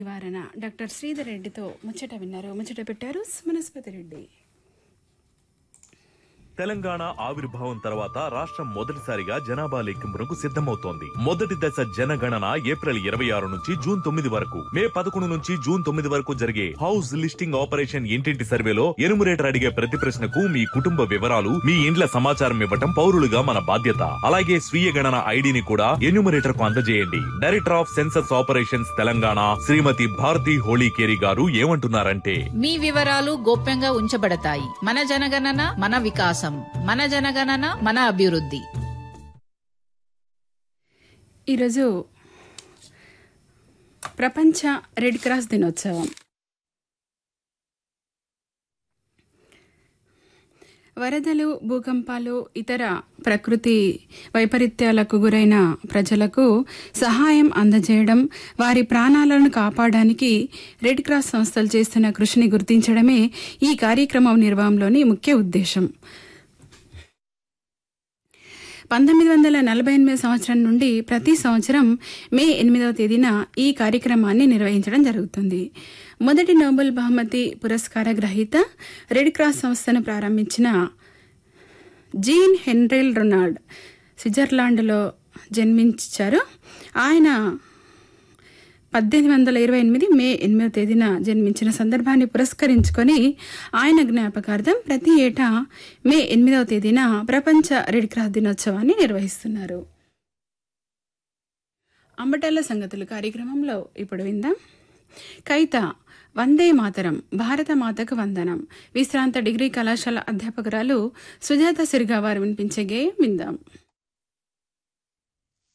నివారణ డాక్టర్ శ్రీధర్ రెడ్డితో ముచ్చట విన్నారు. ముచ్చట పెట్టారు సుమనస్పతి రెడ్డి. తెలంగాణ ఆవిర్భావం తర్వాత రాష్ట్రం మొదటిసారిగా జనాభా లెక్కింపునకు సిద్ధమవుతోంది. మొదటి దశ జనగణన ఏప్రిల్ 26 నుంచి జూన్ 9 వరకు, మే 11 నుంచి జూన్ 9 వరకు జరిగే హౌస్ లిస్టింగ్ ఆపరేషన్ ఇంటింటి సర్వేలో ఎనుమరేటర్ అడిగే ప్రతి ప్రశ్నకు మీ కుటుంబ వివరాలు, మీ ఇండ్ల సమాచారం ఇవ్వటం పౌరులుగా మన బాధ్యత. అలాగే స్వీయ గణన ఐడిని కూడా ఎన్యూమరేటర్ కు అందజేయండి. Director of census operations Telangana శ్రీమతి భారతి హోళీకేరి గారు ఏమంటున్నారంటే, మీ వివరాలు గోప్యంగా ఉంచబడతాయి. మన జనగణన మన వికాసం, మన జనగణన మన అభివృద్ధి. ఈరోజు ప్రపంచ రెడ్ క్రాస్ దినోత్సవం. వరదలు, భూకంపాలు, ఇతర ప్రకృతి వైపరీత్యాలకు గురైన ప్రజలకు సహాయం అందజేయడం, వారి ప్రాణాలను కాపాడడానికి రెడ్ క్రాస్ సంస్థలు చేస్తున్న కృషిని గుర్తించడమే ఈ కార్యక్రమం నిర్వహణలోని ముఖ్య ఉద్దేశం. 1948 సంవత్సరం నుండి ప్రతి సంవత్సరం మే 8వ తేదీన ఈ కార్యక్రమాన్ని నిర్వహించడం జరుగుతుంది. మొదటి నోబెల్ బహుమతి పురస్కార గ్రహీత, రెడ్ క్రాస్ సంస్థను ప్రారంభించిన జీన్ హెన్రిల్ రొనాల్డ్ స్విట్జర్లాండ్లో జన్మించారు. ఆయన 1828 మే 8వ తేదీన జన్మించిన సందర్భాన్ని పురస్కరించుకొని ఆయన జ్ఞాపకార్థం ప్రతి ఏటా మే 8వ తేదీన ప్రపంచ రెడ్ క్రాస్ దినోత్సవాన్ని నిర్వహిస్తున్నారు. అంబటాల సంగతులు కార్యక్రమంలో ఇప్పుడు విందాం. కైత వందే మాతరం, భారత మాతకు వందనం, విశ్రాంత డిగ్రీ కళాశాల అధ్యాపకురాలు సుజాత సిరిగా వారు వినిపించే గేయం విందాం.